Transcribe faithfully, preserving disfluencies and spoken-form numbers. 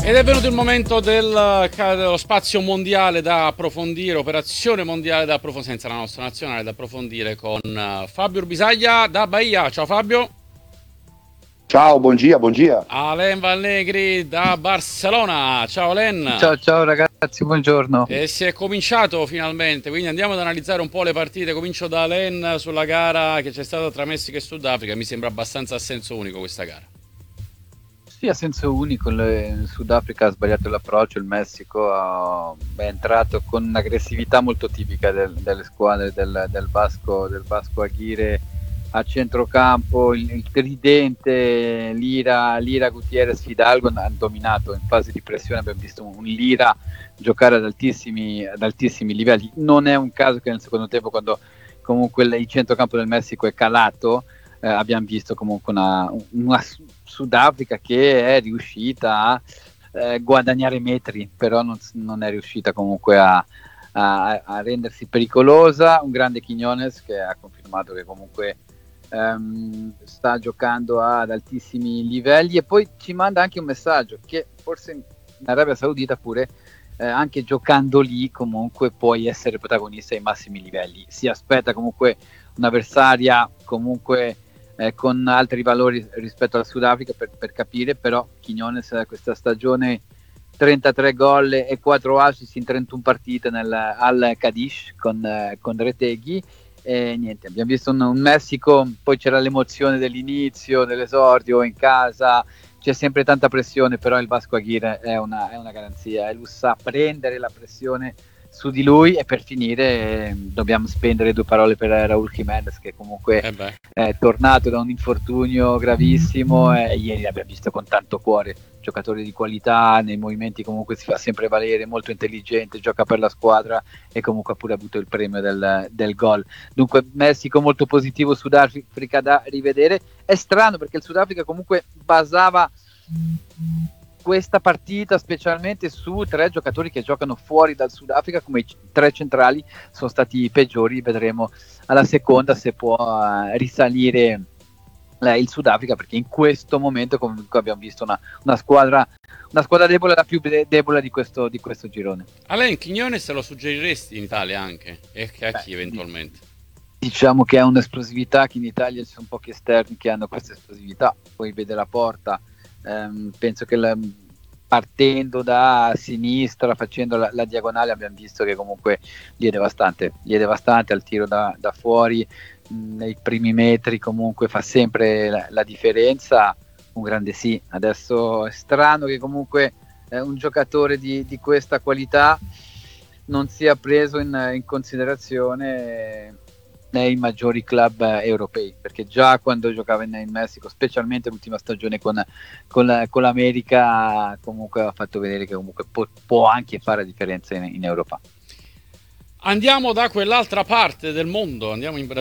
Ed è venuto il momento del, dello spazio mondiale da approfondire, operazione mondiale da approfondire, senza la nostra nazionale da approfondire con Fabio Urbisaglia da Bahia. Ciao Fabio. Ciao, buongiorno, buongiorno. Alain Valnegri da Barcellona. Ciao Alain. Ciao ciao ragazzi, buongiorno. E si è cominciato finalmente, quindi andiamo ad analizzare un po' le partite. Comincio da Alain sulla gara che c'è stata tra Messico e Sudafrica. Mi sembra abbastanza a senso unico questa gara. Sì, a senso unico, il Sudafrica ha sbagliato l'approccio, il Messico ha, è entrato con un'aggressività molto tipica del, delle squadre del, del Vasco, del Vasco Aguirre a centrocampo, il, il tridente Lira, Lira, Gutierrez, Fidalgo hanno dominato in fase di pressione. Abbiamo visto un Lira giocare ad altissimi, ad altissimi livelli. Non è un caso che nel secondo tempo, quando comunque il centrocampo del Messico è calato, eh, abbiamo visto comunque una, una Sudafrica che è riuscita a eh, guadagnare metri, però non, non è riuscita comunque a, a, a rendersi pericolosa. Un grande Quiñones che ha confermato che comunque um, sta giocando ad altissimi livelli, e poi ci manda anche un messaggio che forse in Arabia Saudita pure eh, anche giocando lì comunque puoi essere protagonista ai massimi livelli. Si aspetta comunque un'avversaria comunque Eh, con altri valori rispetto al Sudafrica per, per capire, però Quiñones questa stagione trentatré gol e quattro assist in trentuno partite nel, al Cadiz con, eh, con Retegui, e niente, abbiamo visto un, un Messico, poi c'era l'emozione dell'inizio, dell'esordio in casa, c'è sempre tanta pressione, però il Vasco Aguirre è una, è una garanzia e lui sa prendere la pressione su di lui. E per finire eh, dobbiamo spendere due parole per Raúl Jiménez, che comunque eh è tornato da un infortunio gravissimo e ieri l'abbiamo visto con tanto cuore, giocatore di qualità, nei movimenti comunque si fa sempre valere, molto intelligente, gioca per la squadra e comunque ha pure avuto il premio del, del gol. Dunque Messico molto positivo, Sudafrica da rivedere. È strano perché il Sudafrica comunque basava questa partita specialmente su tre giocatori che giocano fuori dal Sudafrica, come i tre centrali sono stati i peggiori. Vedremo alla seconda se può uh, risalire uh, il Sudafrica, perché in questo momento comunque abbiamo visto una, una squadra una squadra debole, la più de- debole di questo, di questo girone. Alain, Quiñones lo suggeriresti in Italia anche? E a Beh, chi eventualmente? Diciamo che ha un'esplosività che in Italia ci sono pochi esterni che hanno questa esplosività. Poi vede la porta. Um, penso che la, partendo da sinistra, facendo la, la diagonale, abbiamo visto che comunque gli è devastante, gli è devastante al tiro da, da fuori, mh, nei primi metri comunque fa sempre la, la differenza. Un grande sì. Adesso è strano che comunque eh, un giocatore di, di questa qualità non sia preso in, in considerazione nei maggiori club eh, europei, perché già quando giocava in, in Messico, specialmente l'ultima stagione con, con, con l'America, comunque ha fatto vedere che comunque può, può anche fare la differenza in, in Europa. Andiamo da quell'altra parte del mondo, andiamo in Brasile.